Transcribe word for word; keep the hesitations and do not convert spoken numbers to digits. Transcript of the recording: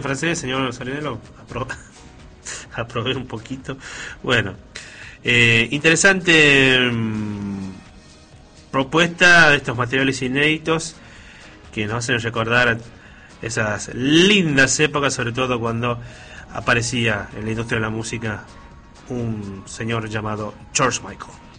francés, señor Sorinello, apro aprobé un poquito. Bueno, eh, interesante mmm, propuesta de estos materiales inéditos que nos hacen recordar esas lindas épocas, sobre todo cuando aparecía en la industria de la música un señor llamado George Michael.